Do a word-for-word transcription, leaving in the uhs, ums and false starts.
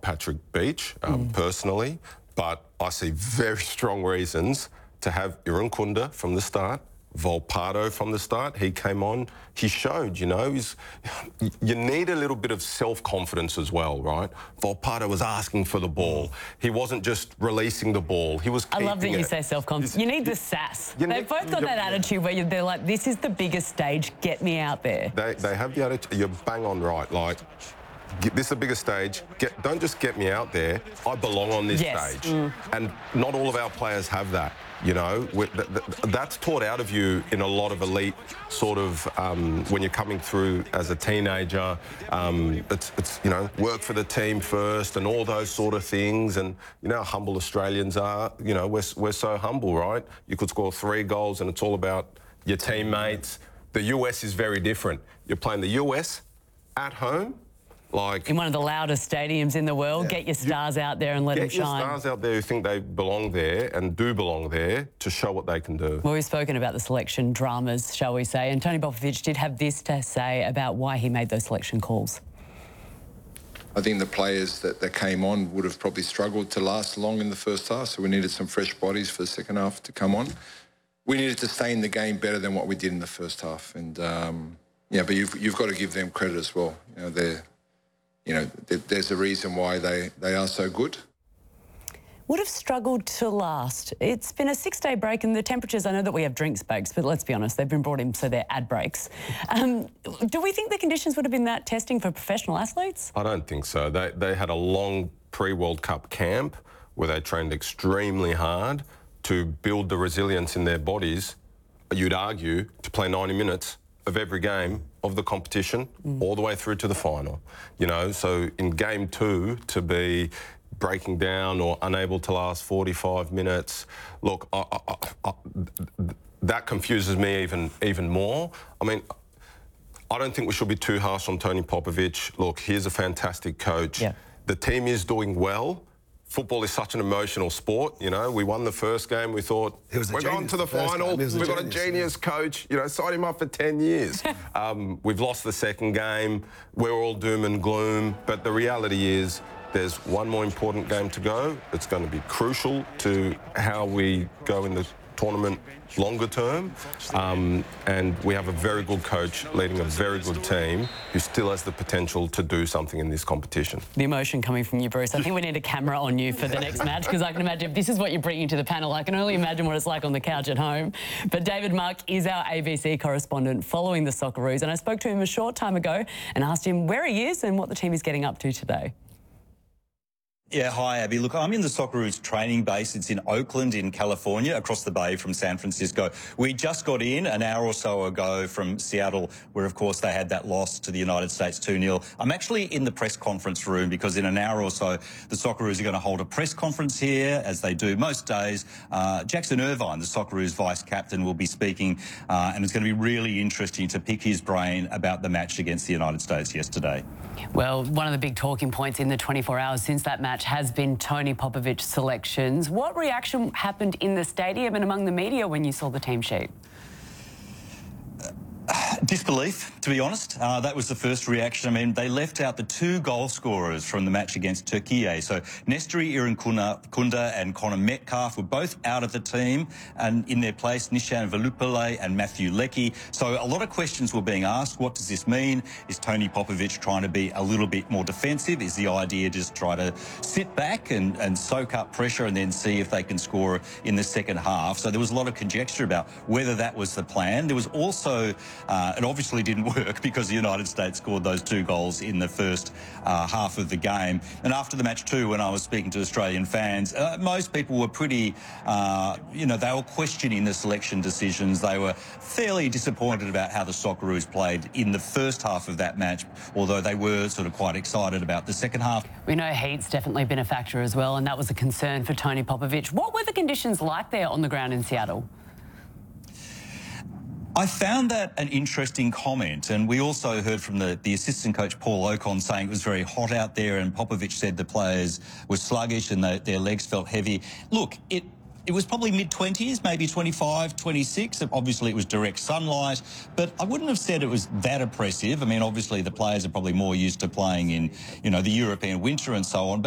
Patrick Beach, um, mm. personally, but I see very strong reasons to have Irankunda from the start, Volpato from the start. He came on, he showed, you know, he's, you need a little bit of self-confidence as well, right? Volpato was asking for the ball. He wasn't just releasing the ball. He was keeping it. I love that you say self-confidence. You need the sass. They've need, both got that attitude where they're like, this is the biggest stage, get me out there. They, they have the attitude, you're bang on right, like, Get, this is a bigger stage. Get, don't just get me out there. I belong on this yes. stage. Mm. And not all of our players have that, you know. Th th that's taught out of you in a lot of elite sort of, um, when you're coming through as a teenager. Um, it's, it's, you know, work for the team first and all those sort of things. And you know how humble Australians are. You know, we're, we're so humble, right? You could score three goals and it's all about your teammates. The U S is very different. You're playing the U S at home. Like, in one of the loudest stadiums in the world, yeah. get your stars you, out there and let them shine. Get your stars out there who think they belong there and do belong there to show what they can do. Well, we've spoken about the selection dramas, shall we say, and Tony Popovic did have this to say about why he made those selection calls. I think the players that, that came on would have probably struggled to last long in the first half, so we needed some fresh bodies for the second half to come on. We needed to stay in the game better than what we did in the first half, and um, yeah, but you've, you've got to give them credit as well. You know, they're You know, there's a reason why they, they are so good. Would have struggled to last. It's been a six-day break and the temperatures, I know that we have drinks breaks, but let's be honest, they've been brought in so they're ad breaks. Um, do we think the conditions would have been that testing for professional athletes? I don't think so. They, they had a long pre-World Cup camp where they trained extremely hard to build the resilience in their bodies, you'd argue, to play ninety minutes of every game of the competition mm. all the way through to the final. You know, so in game two to be breaking down or unable to last forty-five minutes, look, I, I, I, that confuses me even, even more. I mean, I don't think we should be too harsh on Tony Popovic. Look, he's a fantastic coach. Yeah. The team is doing well. Football is such an emotional sport, you know. We won the first game, we thought, we're going to the final, we've got a genius coach, you know, sign him up for ten years. um, we've lost the second game, we're all doom and gloom, but the reality is there's one more important game to go. It's going to be crucial to how we go in the tournament longer term, um, and we have a very good coach leading a very good team who still has the potential to do something in this competition. The emotion coming from you, Bruce. I think we need a camera on you for the next match, because I can imagine if this is what you're bringing to the panel, I can only imagine what it's like on the couch at home. But David Mark is our A B C correspondent following the Socceroos, and I spoke to him a short time ago and asked him where he is and what the team is getting up to today. Yeah, hi, Abby. Look, I'm in the Socceroos training base. It's in Oakland in California, across the bay from San Francisco. We just got in an hour or so ago from Seattle, where, of course, they had that loss to the United States two nil. I'm actually in the press conference room because in an hour or so, the Socceroos are going to hold a press conference here, as they do most days. Uh, Jackson Irvine, the Socceroos vice-captain, will be speaking, uh, and it's going to be really interesting to pick his brain about the match against the United States yesterday. Well, one of the big talking points in the twenty-four hours since that match has been Tony Popovic's selections. What reaction happened in the stadium and among the media when you saw the team sheet? Disbelief, to be honest. Uh, that was the first reaction. I mean, they left out the two goal scorers from the match against Turkey. So Nestori Irankunda and Connor Metcalfe were both out of the team, and in their place, Nishan Velupillay and Matthew Leckie. So a lot of questions were being asked. What does this mean? Is Tony Popovic trying to be a little bit more defensive? Is the idea just try to sit back and, and soak up pressure and then see if they can score in the second half? So there was a lot of conjecture about whether that was the plan. There was also Uh, it obviously didn't work because the United States scored those two goals in the first uh, half of the game. And after the match too, when I was speaking to Australian fans, uh, most people were pretty, uh, you know, they were questioning the selection decisions. They were fairly disappointed about how the Socceroos played in the first half of that match, although they were sort of quite excited about the second half. We know heat's definitely been a factor as well, and that was a concern for Tony Popovic. What were the conditions like there on the ground in Seattle? I found that an interesting comment, and we also heard from the, the assistant coach Paul Ocon saying it was very hot out there, and Popovic said the players were sluggish and the, their legs felt heavy. Look, it it was probably mid twenties, maybe twenty-five, twenty-six. Obviously, it was direct sunlight, but I wouldn't have said it was that oppressive. I mean, obviously, the players are probably more used to playing in, you know, the European winter and so on. But